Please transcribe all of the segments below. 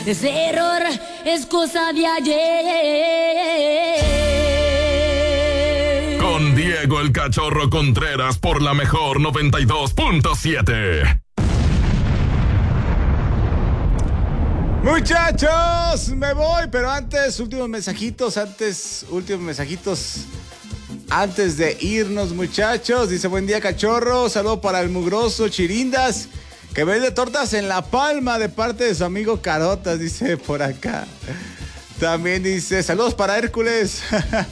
Ese error es cosa de ayer. Con Diego el Cachorro Contreras por la mejor 92.7. Muchachos, me voy, pero últimos mensajitos antes de irnos, muchachos. Dice, buen día, Cachorro, saludo para el mugroso Chirindas, que vende tortas en La Palma de parte de su amigo Carotas, dice por acá. También dice, saludos para Hércules.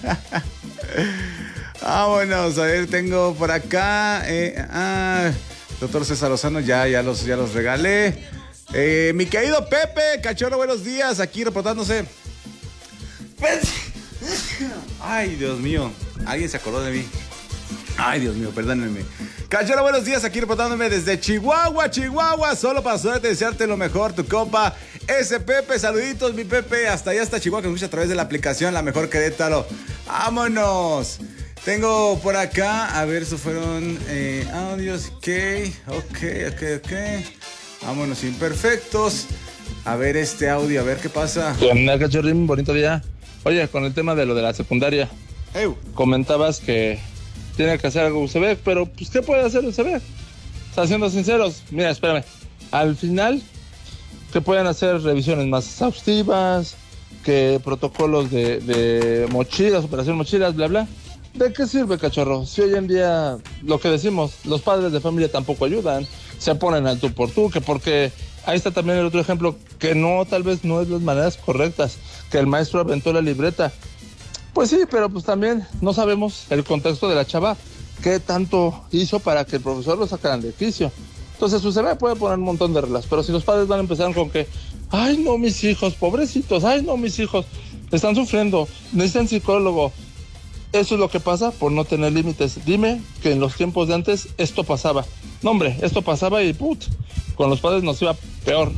Vámonos, a ver, tengo por acá, doctor César Lozano, ya los regalé. Mi querido Pepe, Cachorro, buenos días, aquí reportándose. Ay, Dios mío, alguien se acordó de mí. Ay, Dios mío, perdónenme. Cachorro, buenos días, aquí reportándome desde Chihuahua, solo para suerte desearte lo mejor, tu compa, ese Pepe, saluditos, mi Pepe, hasta allá, hasta Chihuahua, que escucha a través de la aplicación La Mejor Querétaro. ¡Vámonos! Tengo por acá, a ver, eso fueron audios, ok. Vámonos, imperfectos. A ver este audio, a ver qué pasa. Hola, Cachorrín, bonito día. Oye, con el tema de lo de la secundaria, comentabas que tiene que hacer algo UCB, pero pues ¿qué puede hacer UCB? O sea, siendo sinceros, mira, espérame. Al final, que pueden hacer revisiones más exhaustivas, que protocolos de mochilas, operación mochilas, bla, bla. ¿De qué sirve, Cachorro? Si hoy en día, lo que decimos, los padres de familia tampoco ayudan, se ponen al tú por tú, que porque ahí está también el otro ejemplo, que no, tal vez no es las maneras correctas, que el maestro aventó la libreta. Pues sí, pero pues también no sabemos el contexto de la chava, qué tanto hizo para que el profesor lo sacaran de quicio. Entonces, su CV puede poner un montón de reglas, pero si los padres van a empezar con que, ay, no, mis hijos, pobrecitos, ay, no, mis hijos, están sufriendo, necesitan psicólogo. Eso es lo que pasa por no tener límites. Dime que en los tiempos de antes esto pasaba. No, hombre, esto pasaba y con los padres nos iba peor.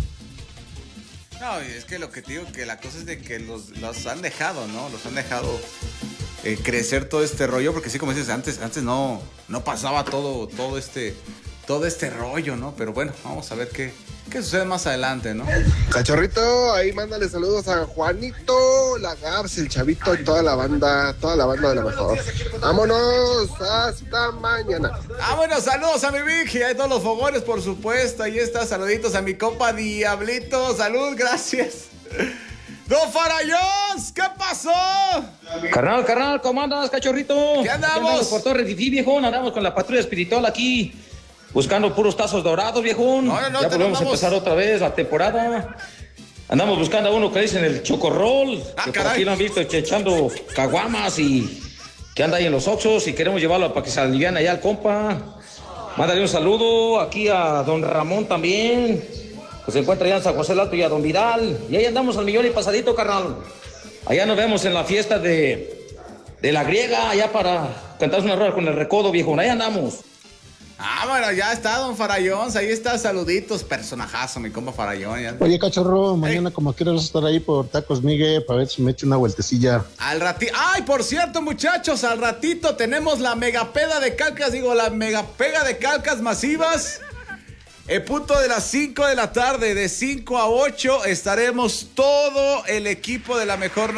No, es que lo que te digo, que la cosa es de que los han dejado, ¿no? Los han dejado crecer todo este rollo, porque sí, como dices, antes no pasaba todo este rollo, ¿no? Pero bueno, vamos a ver qué sucede más adelante, ¿no? Cachorrito, ahí mándale saludos a Juanito, la Gabs, el Chavito y toda la banda de la mejor. Vámonos, hasta mañana. Vámonos, saludos a mi Vicky, y a todos los fogones, por supuesto. Ahí está, saluditos a mi compa Diablito, salud, gracias. ¡Don Farallón! ¿Qué pasó? Carnal, ¿cómo andas, Cachorrito? ¿Qué andamos? Aquí andamos por Torre Fifi, viejón, andamos con la patrulla espiritual aquí. Buscando puros tazos dorados, viejón. No, ya volvemos a empezar otra vez la temporada. Andamos buscando a uno que dicen el chocorrol. Que por aquí lo han visto echando caguamas y que anda ahí en los oxos y queremos llevarlo para que se aliviane allá al compa. Mándale un saludo aquí a don Ramón también, que se encuentra allá en San José del Alto, y a don Vidal. Y ahí andamos al millón y pasadito, carnal. Allá nos vemos en la fiesta de la griega, allá para cantar una rueda con el recodo, viejón. Ahí andamos. Bueno, ya está, don Farallón. Ahí está, saluditos. Personajazo, mi compa Farallón. Ya. Oye, Cachorro, mañana como quieras estar ahí por Tacos Miguel para ver si me echo una vueltecilla. Al ratito. ¡Ay, por cierto, muchachos! Al ratito tenemos la megapeda de calcas, la megapega de calcas masivas. El punto de las 5 de la tarde, de 5 a 8, estaremos todo el equipo de la mejor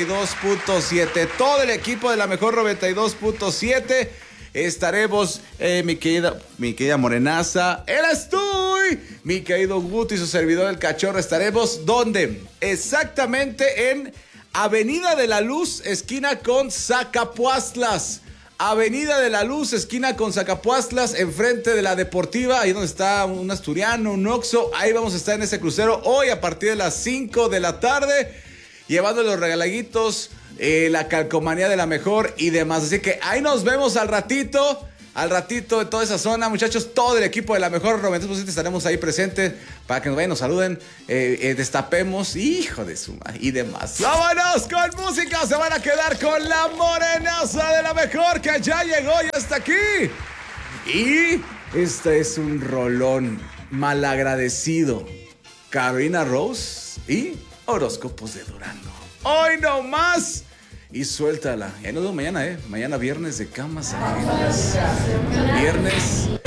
92.7. Todo el equipo de la mejor 92.7. Estaremos, mi querida Morenaza, eres tú, mi querido Guti y su servidor el Cachorro. Estaremos, ¿dónde? Exactamente en Avenida de la Luz, esquina con Zacapuastlas. Avenida de la Luz, esquina con Zacapuastlas, enfrente de la Deportiva, ahí donde está un asturiano, un Oxxo. Ahí vamos a estar en ese crucero hoy a partir de las 5 de la tarde, llevando los regalaguitos, la calcomanía de la mejor y demás. Así que ahí nos vemos al ratito de toda esa zona, muchachos. Todo el equipo de la mejor 92% estaremos ahí presentes para que nos vayan, nos saluden, destapemos, hijo de su madre, y demás. ¡Vámonos con música! Se van a quedar con la Morenaza de la mejor, que ya llegó y hasta aquí. Y este es un rolón malagradecido. Carolina Rose y Horóscopos de Durango. Hoy no más. Y suéltala. Ya nos vemos mañana, Mañana viernes de camas ajenas. Viernes